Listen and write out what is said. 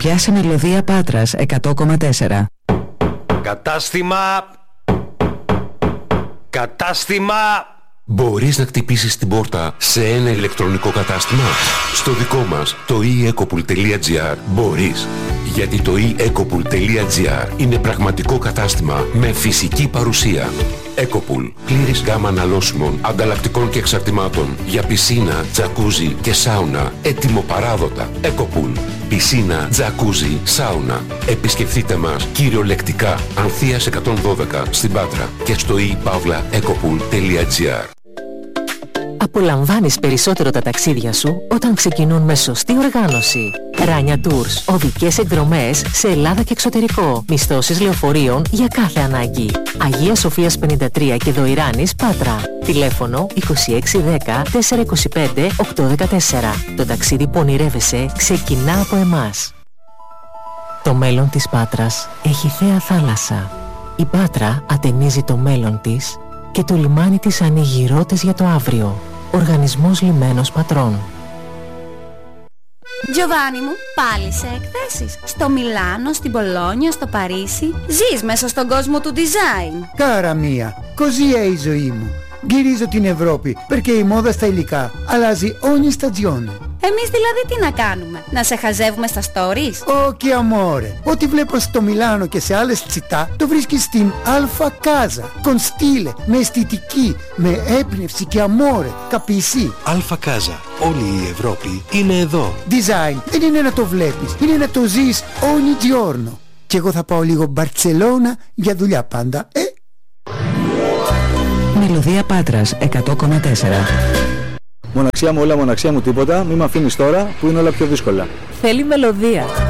Πια σε Μελωδία Πάτρας 100,4. Κατάστημα. Μπορείς να χτυπήσεις την πόρτα σε ένα ηλεκτρονικό κατάστημα? Στο δικό μας, το eEcopool.gr, μπορείς. Γιατί το eEcopool.gr είναι πραγματικό κατάστημα με φυσική παρουσία. Ecopool. Πλήρης γάμα αναλώσιμων, ανταλλακτικών και εξαρτημάτων για πισίνα, τζακούζι και σάουνα. Έτοιμο παράδοτα. Ecopool. Πισίνα, τζακούζι, σάουνα. Επισκεφτείτε μας κυριολεκτικά Ανθείας 112 στην Πάτρα και στο ePavlaEcopool.gr. Απολαμβάνεις περισσότερο τα ταξίδια σου όταν ξεκινούν με σωστή οργάνωση. Ράνια Tours. Οδικές εκδρομές σε Ελλάδα και εξωτερικό. Μισθώσεις λεωφορείων για κάθε ανάγκη. Αγία Σοφίας 53 και Δοηράνης, Πάτρα. Τηλέφωνο 2610 425 814. Το ταξίδι που ονειρεύεσαι ξεκινά από εμάς. Το μέλλον της Πάτρας έχει θέα θάλασσα. Η Πάτρα ατενίζει το μέλλον της και το λιμάνι της ανοίγει ρότες για το αύριο. Οργανισμός Λιμένος Πατρών. Giovanni μου, πάλι σε εκθέσεις. Στο Μιλάνο, στην Πολόνια, στο Παρίσι. Ζεις μέσα στον κόσμο του design. Κάρα μία, così è η ζωή μου. Γυρίζω την Ευρώπη, perché η μόδα στα υλικά αλλάζει ogni stagione. Εμείς δηλαδή τι να κάνουμε, να σε χαζεύουμε στα stories? Όχι amore, ό,τι βλέπω στο Μιλάνο και σε άλλες τσιτά το βρίσκεις στην Alfa Casa. Con stile, με αισθητική, με έμπνευση και amore, capisci? Alfa Casa, όλη η Ευρώπη είναι εδώ. Design δεν είναι να το βλέπεις, είναι να το ζεις ogni giorno. Και εγώ θα πάω λίγο Μπαρτσελώνα για δουλειά πάντα, Μελωδία Πάτρας 100,4. Μοναξιά μου όλα, μοναξιά μου τίποτα. Μη μ' αφήνεις τώρα που είναι όλα πιο δύσκολα. Θέλει μελωδία.